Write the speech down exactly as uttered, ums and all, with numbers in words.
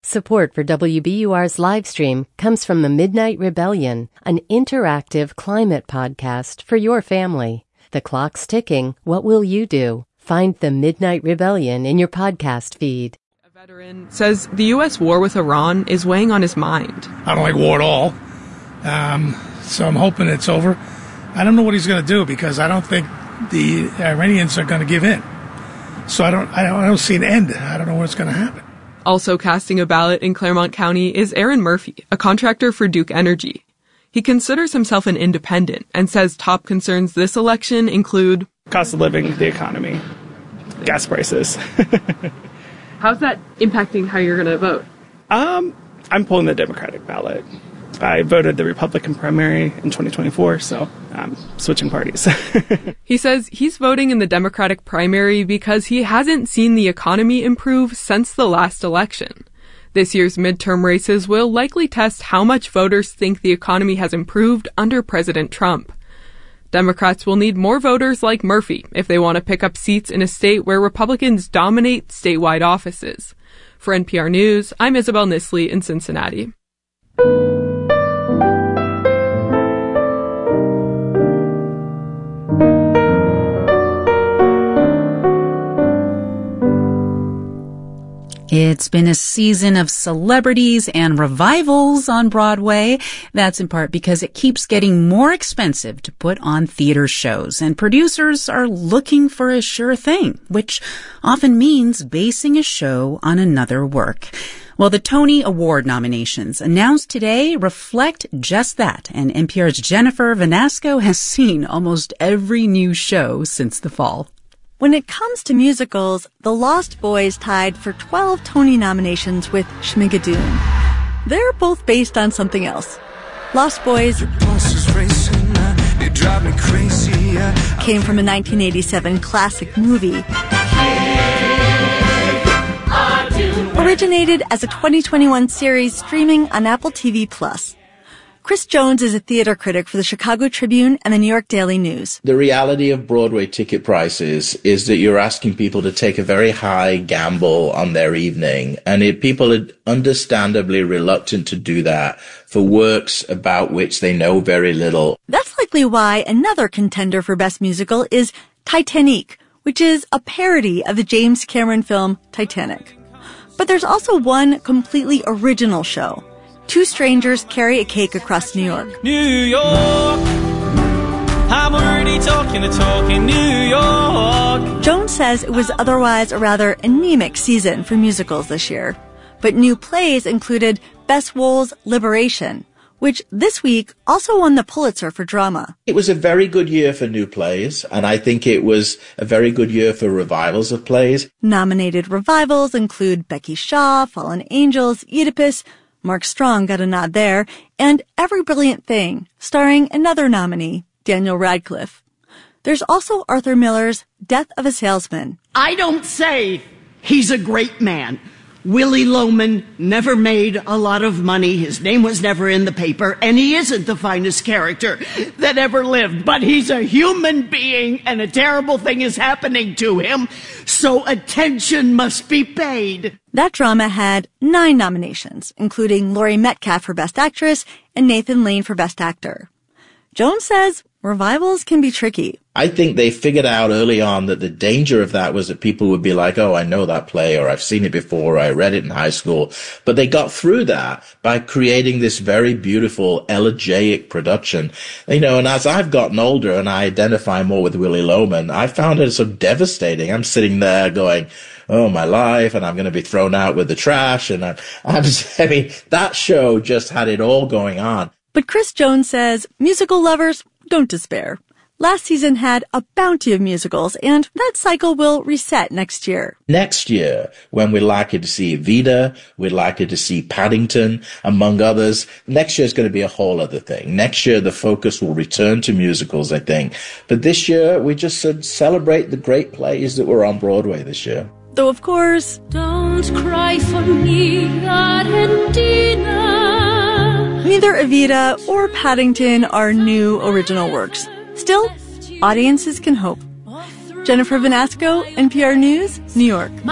Support for W B U R's live stream comes from the Midnight Rebellion, an interactive climate podcast for your family. The clock's ticking. What will you do? Find the Midnight Rebellion in your podcast feed. A veteran says the U S war with Iran is weighing on his mind. I don't like war at all, um, so I'm hoping it's over. I don't know what he's going to do because I don't think the Iranians are going to give in. So I don't, I don't, I don't see an end. I don't know what's going to happen. Also casting a ballot in Claremont County is Aaron Murphy, a contractor for Duke Energy. He considers himself an independent and says top concerns this election include cost of living, the economy, gas prices. How's that impacting how you're going to vote? Um, I'm pulling the Democratic ballot. I voted the Republican primary in twenty twenty-four, so I'm switching parties. He says he's voting in the Democratic primary because he hasn't seen the economy improve since the last election. This year's midterm races will likely test how much voters think the economy has improved under President Trump. Democrats will need more voters like Murphy if they want to pick up seats in a state where Republicans dominate statewide offices. For N P R News, I'm Isabel Nisley in Cincinnati. It's been a season of celebrities and revivals on Broadway. That's in part because it keeps getting more expensive to put on theater shows, and producers are looking for a sure thing, which often means basing a show on another work. Well, the Tony Award nominations announced today reflect just that, and N P R's Jennifer Vanasco has seen almost every new show since the fall. When it comes to musicals, The Lost Boys tied for twelve Tony nominations with Schmigadoon. They're both based on something else. Lost Boys came from a nineteen eighty-seven classic movie, originated as a twenty twenty-one series streaming on Apple T V Plus. Chris Jones is a theater critic for the Chicago Tribune and the New York Daily News. The reality of Broadway ticket prices is that you're asking people to take a very high gamble on their evening, and if people are understandably reluctant to do that for works about which they know very little. That's likely why another contender for Best Musical is Titanic, which is a parody of the James Cameron film Titanic. But there's also one completely original show. Two strangers carry a cake across New York. New York, I'm already talking the talk in New York. Jones says it was otherwise a rather anemic season for musicals this year. But new plays included Bess Wohl's Liberation, which this week also won the Pulitzer for drama. It was a very good year for new plays, and I think it was a very good year for revivals of plays. Nominated revivals include Becky Shaw, Fallen Angels, Oedipus, Mark Strong got a nod there, and Every Brilliant Thing, starring another nominee, Daniel Radcliffe. There's also Arthur Miller's Death of a Salesman. I don't say he's a great man. Willie Loman never made a lot of money. His name was never in the paper, and he isn't the finest character that ever lived. But he's a human being, and a terrible thing is happening to him, so attention must be paid. That drama had nine nominations, including Laurie Metcalf for Best Actress and Nathan Lane for Best Actor. Jones says revivals can be tricky. I think they figured out early on that the danger of that was that people would be like, oh, I know that play, or I've seen it before, or I read it in high school. But they got through that by creating this very beautiful, elegiac production. You know, and as I've gotten older and I identify more with Willie Loman, I found it so devastating. I'm sitting there going, oh, my life, and I'm going to be thrown out with the trash. And I, I'm just, I mean, that show just had it all going on. But Chris Jones says musical lovers, don't despair. Last season had a bounty of musicals, and that cycle will reset next year. Next year, when we're likely to see Evita, we're likely to see Paddington, among others, next year is going to be a whole other thing. Next year, the focus will return to musicals, I think. But this year, we just should celebrate the great plays that were on Broadway this year. Though, of course, don't cry for me, Argentina. Neither Evita or Paddington are new original works. Still, audiences can hope. Jennifer Vanasco, N P R News, New York.